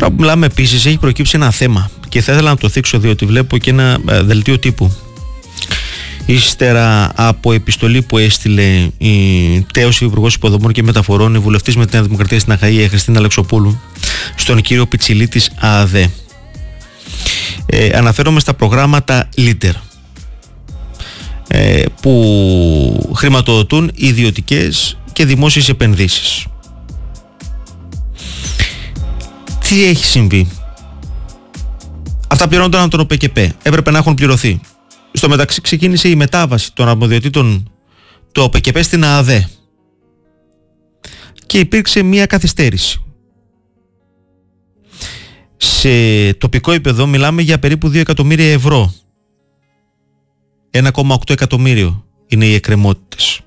Τώρα που μιλάμε επίσης έχει προκύψει ένα θέμα και θα ήθελα να το θίξω, διότι βλέπω και ένα δελτίο τύπου ύστερα από επιστολή που έστειλε η τέος Υπουργός Υποδομών και Μεταφορών, η βουλευτής με τη Νέα Δημοκρατία στην Αχαΐα, Χριστίνα Αλεξοπούλου, στον κύριο Πιτσιλή της ΑΑΔΕ. Αναφέρομαι στα προγράμματα LEADER που χρηματοδοτούν ιδιωτικές και δημόσιες επενδύσεις. Τι έχει συμβεί? Αυτά πληρώνονταν από τον ΟΠΕΚΕΠΕ, έπρεπε να έχουν πληρωθεί. Στο μεταξύ ξεκίνησε η μετάβαση των αρμοδιοτήτων του ΟΠΕΚΕΠΕ στην ΑΑΔΕ και υπήρξε μια καθυστέρηση. Σε τοπικό επίπεδο μιλάμε για περίπου 2 εκατομμύρια ευρώ. 1,8 εκατομμύριο είναι οι εκκρεμότητες.